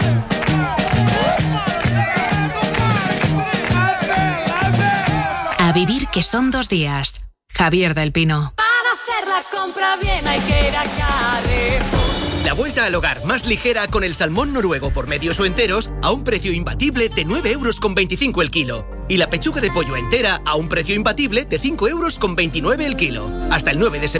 A vivir que son 2 días. Javier del Pino. Para hacer la compra bien hay que ir a Carrefour. La vuelta al hogar más ligera con el salmón noruego por medios o enteros a un precio imbatible de 9,25 € el kilo. Y la pechuga de pollo entera a un precio imbatible de 5,29 € el kilo. Hasta el 9 de septiembre.